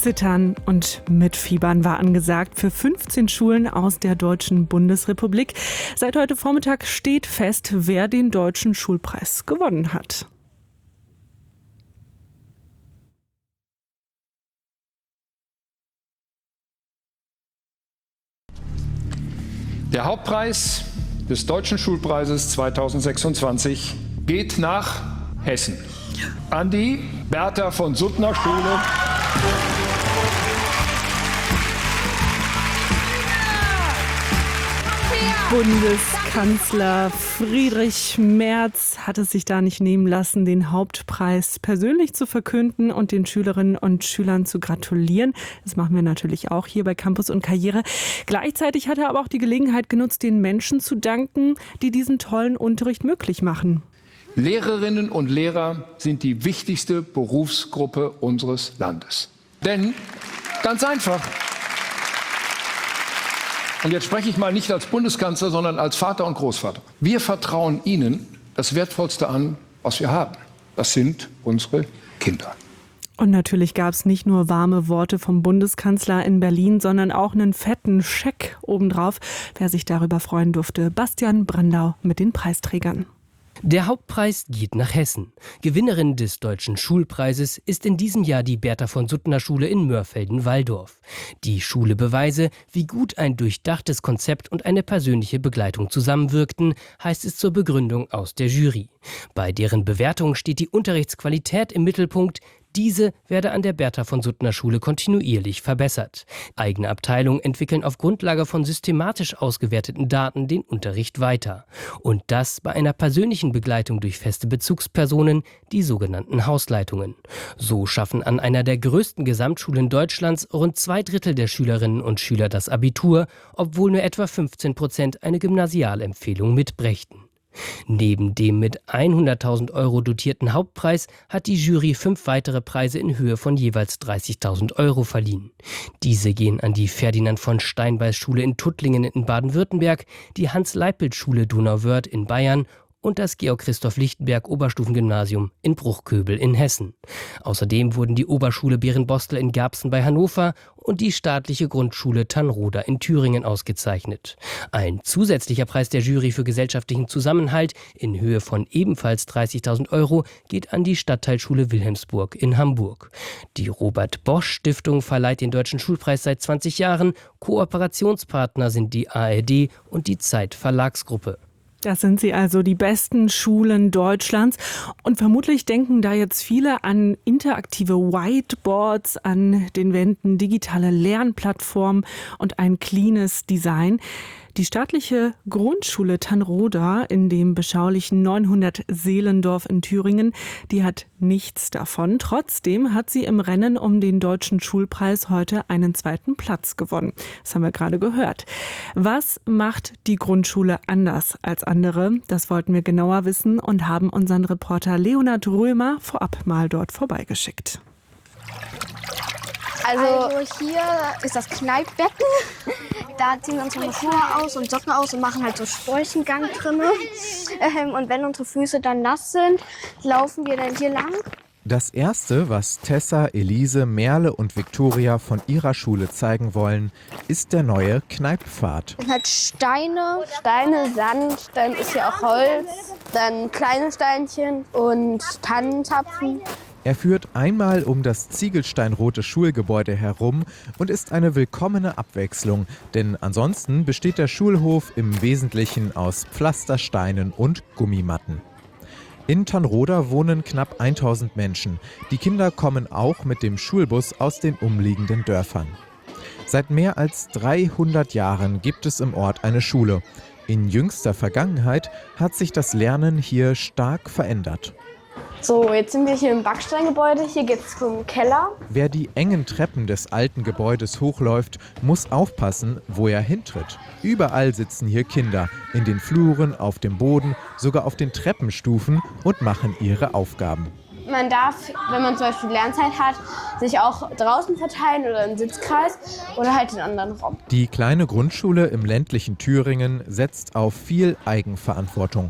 Zittern und Mitfiebern war angesagt für 15 Schulen aus der Deutschen Bundesrepublik. Seit heute Vormittag steht fest, wer den Deutschen Schulpreis gewonnen hat. Der Hauptpreis des Deutschen Schulpreises 2026 geht nach Hessen an die Bertha von Suttner Schule. Bundeskanzler Friedrich Merz hat es sich da nicht nehmen lassen, den Hauptpreis persönlich zu verkünden und den Schülerinnen und Schülern zu gratulieren. Das machen wir natürlich auch hier bei Campus und Karriere. Gleichzeitig hat er aber auch die Gelegenheit genutzt, den Menschen zu danken, die diesen tollen Unterricht möglich machen. Lehrerinnen und Lehrer sind die wichtigste Berufsgruppe unseres Landes. Denn, ganz einfach, und jetzt spreche ich mal nicht als Bundeskanzler, sondern als Vater und Großvater. Wir vertrauen Ihnen das Wertvollste an, was wir haben. Das sind unsere Kinder. Und natürlich gab es nicht nur warme Worte vom Bundeskanzler in Berlin, sondern auch einen fetten Scheck obendrauf. Wer sich darüber freuen durfte, Bastian Brandau mit den Preisträgern. Der Hauptpreis geht nach Hessen. Gewinnerin des Deutschen Schulpreises ist in diesem Jahr die Bertha von Suttner Schule in Mörfelden-Walldorf. Die Schule beweise, wie gut ein durchdachtes Konzept und eine persönliche Begleitung zusammenwirkten, heißt es zur Begründung aus der Jury. Bei deren Bewertung steht die Unterrichtsqualität im Mittelpunkt. Diese werde an der Bertha von Suttner Schule kontinuierlich verbessert. Eigene Abteilungen entwickeln auf Grundlage von systematisch ausgewerteten Daten den Unterricht weiter. Und das bei einer persönlichen Begleitung durch feste Bezugspersonen, die sogenannten Hausleitungen. So schaffen an einer der größten Gesamtschulen Deutschlands rund 2/3 der Schülerinnen und Schüler das Abitur, obwohl nur etwa 15% eine Gymnasialempfehlung mitbrächten. Neben dem mit 100.000 € dotierten Hauptpreis hat die Jury 5 weitere Preise in Höhe von jeweils 30.000 € verliehen. Diese gehen an die Ferdinand von Steinbeis Schule in Tuttlingen in Baden-Württemberg, die Hans-Leipelt-Schule Donauwörth in Bayern und das Georg-Christoph-Lichtenberg Oberstufengymnasium in Bruchköbel in Hessen. Außerdem wurden die Oberschule Berenbostel in Garbsen bei Hannover und die staatliche Grundschule Tannroda in Thüringen ausgezeichnet. Ein zusätzlicher Preis der Jury für gesellschaftlichen Zusammenhalt in Höhe von ebenfalls 30.000 € geht an die Stadtteilschule Wilhelmsburg in Hamburg. Die Robert-Bosch-Stiftung verleiht den Deutschen Schulpreis seit 20 Jahren. Kooperationspartner sind die ARD und die Zeit Verlagsgruppe. Das sind sie also, die besten Schulen Deutschlands. Und vermutlich denken da jetzt viele an interaktive Whiteboards, an den Wänden digitale Lernplattformen und ein cleanes Design. Die staatliche Grundschule Tannroda in dem beschaulichen 900-Seelendorf in Thüringen, die hat nichts davon. Trotzdem hat sie im Rennen um den Deutschen Schulpreis heute einen 2. Platz gewonnen. Das haben wir gerade gehört. Was macht die Grundschule anders als andere? Das wollten wir genauer wissen und haben unseren Reporter Leonhard Römer vorab mal dort vorbeigeschickt. Also hier ist das Kneippbecken. Da ziehen wir unsere Schuhe aus und Socken aus und machen halt so Storchengang drin. Und wenn unsere Füße dann nass sind, laufen wir dann hier lang. Das Erste, was Tessa, Elise, Merle und Viktoria von ihrer Schule zeigen wollen, ist der neue Kneippfad. Halt Steine, Sand, dann ist hier auch Holz, dann kleine Steinchen und Tannenzapfen. Er führt einmal um das ziegelsteinrote Schulgebäude herum und ist eine willkommene Abwechslung, denn ansonsten besteht der Schulhof im Wesentlichen aus Pflastersteinen und Gummimatten. In Tannroda wohnen knapp 1000 Menschen. Die Kinder kommen auch mit dem Schulbus aus den umliegenden Dörfern. Seit mehr als 300 Jahren gibt es im Ort eine Schule. In jüngster Vergangenheit hat sich das Lernen hier stark verändert. So, jetzt sind wir hier im Backsteingebäude. Hier geht's zum Keller. Wer die engen Treppen des alten Gebäudes hochläuft, muss aufpassen, wo er hintritt. Überall sitzen hier Kinder, in den Fluren, auf dem Boden, sogar auf den Treppenstufen und machen ihre Aufgaben. Man darf, wenn man zum Beispiel Lernzeit hat, sich auch draußen verteilen oder im Sitzkreis oder halt in anderen Raum. Die kleine Grundschule im ländlichen Thüringen setzt auf viel Eigenverantwortung.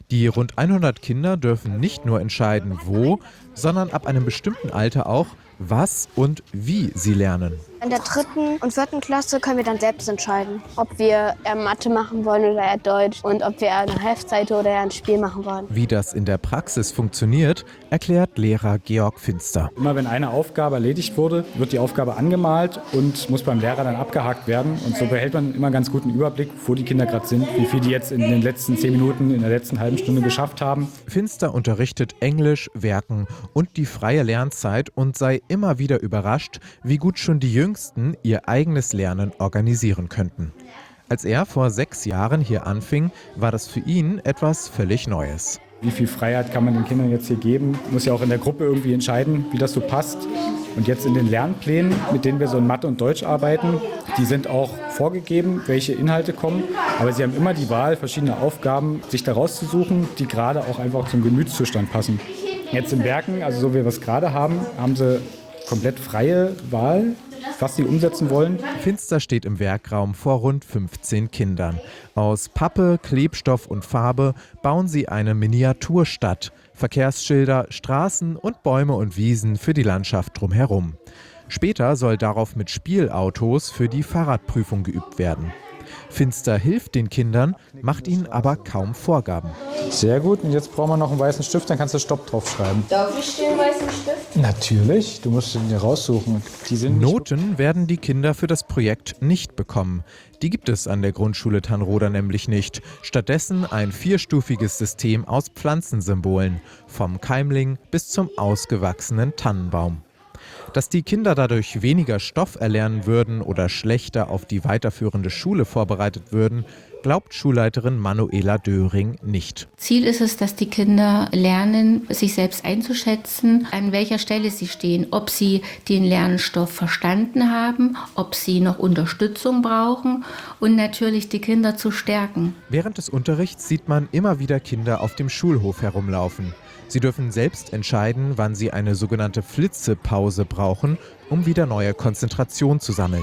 Die rund 100 Kinder dürfen nicht nur entscheiden, wo, sondern ab einem bestimmten Alter auch, was und wie sie lernen. In der 3. und 4. Klasse können wir dann selbst entscheiden, ob wir eher Mathe machen wollen oder eher Deutsch und ob wir eher eine Heftseite oder eher ein Spiel machen wollen. Wie das in der Praxis funktioniert, erklärt Lehrer Georg Finster. Immer wenn eine Aufgabe erledigt wurde, wird die Aufgabe angemalt und muss beim Lehrer dann abgehakt werden. Und so behält man immer einen ganz guten Überblick, wo die Kinder gerade sind, wie viel die jetzt in den letzten 10 Minuten, in der letzten halben Stunde geschafft haben. Finster unterrichtet Englisch, Werken und die freie Lernzeit und sei immer wieder überrascht, wie gut schon die Jüngsten ihr eigenes Lernen organisieren könnten. Als er vor 6 Jahren hier anfing, war das für ihn etwas völlig Neues. Wie viel Freiheit kann man den Kindern jetzt hier geben? Muss ja auch in der Gruppe irgendwie entscheiden, wie das so passt. Und jetzt in den Lernplänen, mit denen wir so in Mathe und Deutsch arbeiten, die sind auch vorgegeben, welche Inhalte kommen. Aber sie haben immer die Wahl, verschiedene Aufgaben sich da rauszusuchen, die gerade auch einfach zum Gemütszustand passen. Jetzt in Werken, also so wie wir es gerade haben, haben sie komplett freie Wahl, was sie umsetzen wollen. Finster steht im Werkraum vor rund 15 Kindern. Aus Pappe, Klebstoff und Farbe bauen sie eine Miniaturstadt. Verkehrsschilder, Straßen und Bäume und Wiesen für die Landschaft drumherum. Später soll darauf mit Spielautos für die Fahrradprüfung geübt werden. Finster hilft den Kindern, macht ihnen aber kaum Vorgaben. Sehr gut, und jetzt brauchen wir noch einen weißen Stift, dann kannst du Stopp draufschreiben. Darf ich den weißen Stift? Natürlich, du musst den dir raussuchen. Die sind Noten werden die Kinder für das Projekt nicht bekommen. Die gibt es an der Grundschule Thanroda nämlich nicht. Stattdessen ein 4-stufiges System aus Pflanzensymbolen, vom Keimling bis zum ausgewachsenen Tannenbaum. Dass die Kinder dadurch weniger Stoff erlernen würden oder schlechter auf die weiterführende Schule vorbereitet würden, glaubt Schulleiterin Manuela Döring nicht. Ziel ist es, dass die Kinder lernen, sich selbst einzuschätzen, an welcher Stelle sie stehen, ob sie den Lernstoff verstanden haben, ob sie noch Unterstützung brauchen und natürlich die Kinder zu stärken. Während des Unterrichts sieht man immer wieder Kinder auf dem Schulhof herumlaufen. Sie dürfen selbst entscheiden, wann sie eine sogenannte Flitzepause brauchen, um wieder neue Konzentration zu sammeln.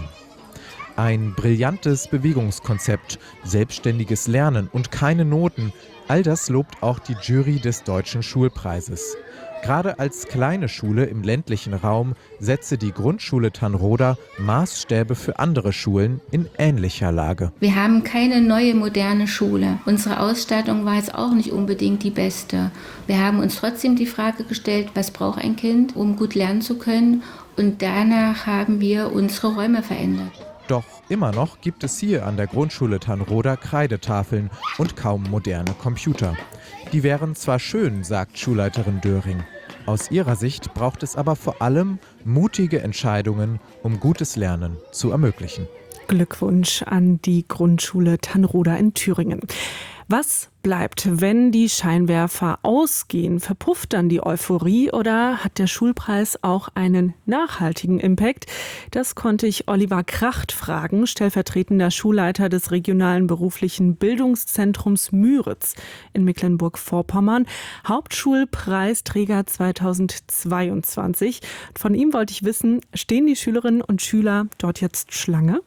Ein brillantes Bewegungskonzept, selbstständiges Lernen und keine Noten, all das lobt auch die Jury des Deutschen Schulpreises. Gerade als kleine Schule im ländlichen Raum setze die Grundschule Thanroda Maßstäbe für andere Schulen in ähnlicher Lage. Wir haben keine neue moderne Schule. Unsere Ausstattung war jetzt auch nicht unbedingt die beste. Wir haben uns trotzdem die Frage gestellt, was braucht ein Kind, um gut lernen zu können? Und danach haben wir unsere Räume verändert. Doch immer noch gibt es hier an der Grundschule Thanroda Kreidetafeln und kaum moderne Computer. Die wären zwar schön, sagt Schulleiterin Döring. Aus ihrer Sicht braucht es aber vor allem mutige Entscheidungen, um gutes Lernen zu ermöglichen. Glückwunsch an die Grundschule Thanroda in Thüringen. Was bleibt, wenn die Scheinwerfer ausgehen? Verpufft dann die Euphorie oder hat der Schulpreis auch einen nachhaltigen Impact? Das konnte ich Oliver Kracht fragen, stellvertretender Schulleiter des regionalen beruflichen Bildungszentrums Müritz in Mecklenburg-Vorpommern, Hauptschulpreisträger 2022. Von ihm wollte ich wissen, stehen die Schülerinnen und Schüler dort jetzt Schlange?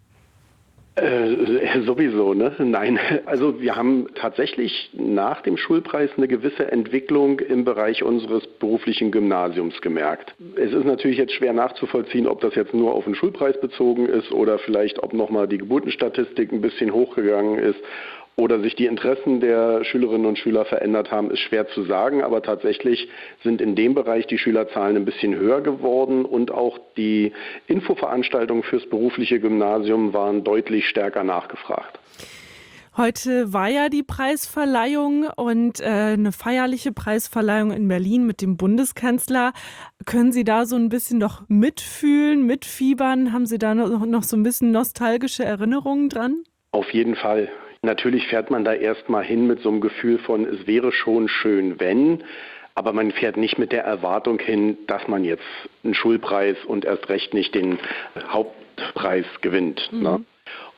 Sowieso, ne? Nein, also wir haben tatsächlich nach dem Schulpreis eine gewisse Entwicklung im Bereich unseres beruflichen Gymnasiums gemerkt. Es ist natürlich jetzt schwer nachzuvollziehen, ob das jetzt nur auf den Schulpreis bezogen ist oder vielleicht ob nochmal die Geburtenstatistik ein bisschen hochgegangen ist oder sich die Interessen der Schülerinnen und Schüler verändert haben, ist schwer zu sagen. Aber tatsächlich sind in dem Bereich die Schülerzahlen ein bisschen höher geworden und auch die Infoveranstaltungen fürs berufliche Gymnasium waren deutlich stärker nachgefragt. Heute war ja die Preisverleihung und eine feierliche Preisverleihung in Berlin mit dem Bundeskanzler. Können Sie da so ein bisschen noch mitfühlen, mitfiebern? Haben Sie da noch so ein bisschen nostalgische Erinnerungen dran? Auf jeden Fall. Natürlich fährt man da erstmal hin mit so einem Gefühl von, es wäre schon schön, wenn, aber man fährt nicht mit der Erwartung hin, dass man jetzt einen Schulpreis und erst recht nicht den Hauptpreis gewinnt. Ne?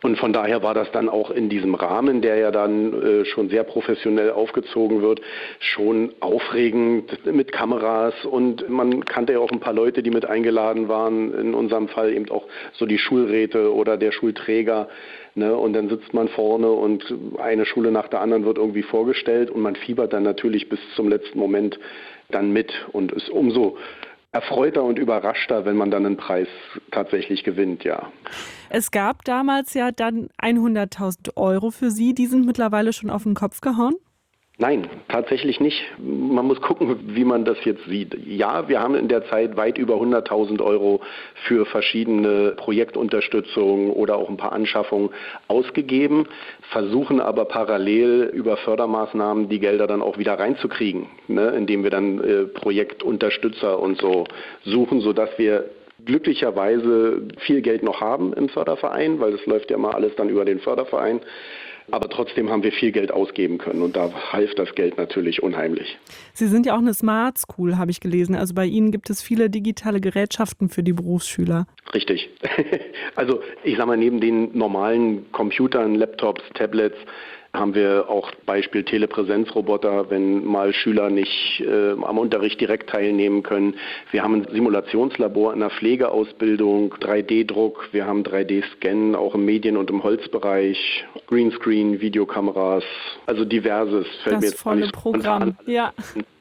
Und von daher war das dann auch in diesem Rahmen, der ja dann schon sehr professionell aufgezogen wird, schon aufregend mit Kameras. Und man kannte ja auch ein paar Leute, die mit eingeladen waren. In unserem Fall eben auch so die Schulräte oder der Schulträger. Ne? Und dann sitzt man vorne und eine Schule nach der anderen wird irgendwie vorgestellt. Und man fiebert dann natürlich bis zum letzten Moment dann mit und ist umso erfreuter und überraschter, wenn man dann einen Preis tatsächlich gewinnt, ja. Es gab damals ja dann 100.000 Euro für Sie. Die sind mittlerweile schon auf den Kopf gehauen? Nein, tatsächlich nicht. Man muss gucken, wie man das jetzt sieht. Ja, wir haben in der Zeit weit über 100.000 Euro für verschiedene Projektunterstützung oder auch ein paar Anschaffungen ausgegeben, versuchen aber parallel über Fördermaßnahmen die Gelder dann auch wieder reinzukriegen, ne, indem wir dann Projektunterstützer und so suchen, sodass wir glücklicherweise viel Geld noch haben im Förderverein, weil das läuft ja immer alles dann über den Förderverein. Aber trotzdem haben wir viel Geld ausgeben können und da half das Geld natürlich unheimlich. Sie sind ja auch eine Smart School, habe ich gelesen. Also bei Ihnen gibt es viele digitale Gerätschaften für die Berufsschüler. Richtig. Also ich sage mal, neben den normalen Computern, Laptops, Tablets haben wir auch Beispiel Telepräsenzroboter, wenn mal Schüler nicht am Unterricht direkt teilnehmen können. Wir haben ein Simulationslabor in der Pflegeausbildung, 3D-Druck, wir haben 3D-Scannen auch im Medien- und im Holzbereich, Greenscreen, Videokameras, also diverses. Fällt Das mir jetzt volle nicht Programm, ja.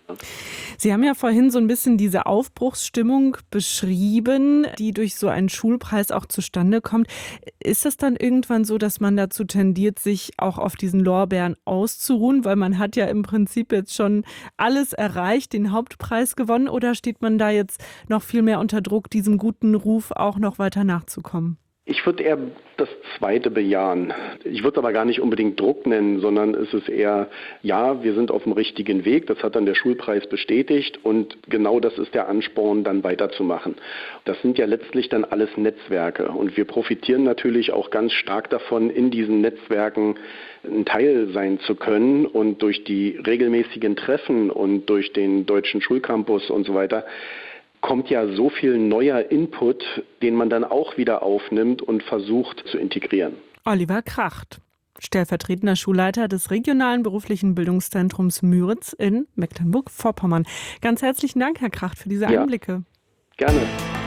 Sie haben ja vorhin so ein bisschen diese Aufbruchsstimmung beschrieben, die durch so einen Schulpreis auch zustande kommt. Ist es dann irgendwann so, dass man dazu tendiert, sich auch auf diesen Lorbeeren auszuruhen? Weil man hat ja im Prinzip jetzt schon alles erreicht, den Hauptpreis gewonnen. Oder steht man da jetzt noch viel mehr unter Druck, diesem guten Ruf auch noch weiter nachzukommen? Ich würde eher das Zweite bejahen. Ich würde es aber gar nicht unbedingt Druck nennen, sondern es ist eher, ja, wir sind auf dem richtigen Weg. Das hat dann der Schulpreis bestätigt und genau das ist der Ansporn, dann weiterzumachen. Das sind ja letztlich dann alles Netzwerke und wir profitieren natürlich auch ganz stark davon, in diesen Netzwerken ein Teil sein zu können und durch die regelmäßigen Treffen und durch den Deutschen Schulcampus und so weiter kommt ja so viel neuer Input, den man dann auch wieder aufnimmt und versucht zu integrieren. Oliver Kracht, stellvertretender Schulleiter des Regionalen Beruflichen Bildungszentrums Müritz in Mecklenburg-Vorpommern. Ganz herzlichen Dank, Herr Kracht, für diese Einblicke. Gerne.